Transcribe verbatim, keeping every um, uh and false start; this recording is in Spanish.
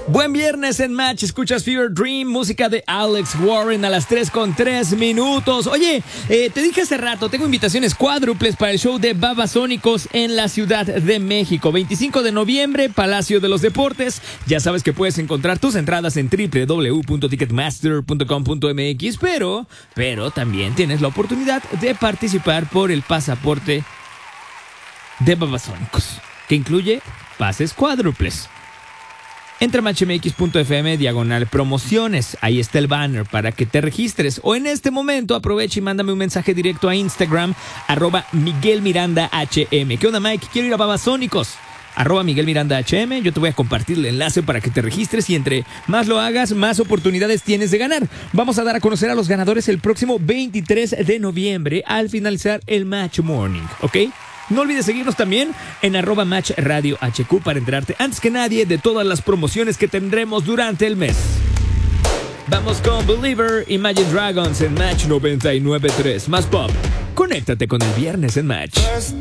Buen viernes en Match, escuchas Fever Dream, música de Alex Warren a las tres con tres minutos. Oye, eh, te dije hace rato, tengo invitaciones cuádruples para el show de Babasónicos en la Ciudad de México. veinticinco de noviembre, Palacio de los Deportes. Ya sabes que puedes encontrar tus entradas en doble u doble u doble u punto ticketmaster punto com punto m x, pero, pero también tienes la oportunidad de participar por el pasaporte de Babasónicos, que incluye pases cuádruples. Entra a matchmx punto f m diagonal promociones. Ahí está el banner para que te registres. O en este momento aprovecha y mándame un mensaje directo a Instagram, arroba Miguel Miranda H M. ¿Qué onda, Mike? Quiero ir a Babasónicos. Arroba Miguel Miranda H M. Yo te voy a compartir el enlace para que te registres y entre más lo hagas, más oportunidades tienes de ganar. Vamos a dar a conocer a los ganadores el próximo veintitrés de noviembre al finalizar el Match Morning, ¿ok? No olvides seguirnos también en arroba Match Radio H Q para enterarte antes que nadie de todas las promociones que tendremos durante el mes. Vamos con Believer, Imagine Dragons en Match noventa y nueve punto tres. Más pop. Conéctate con el viernes en Match.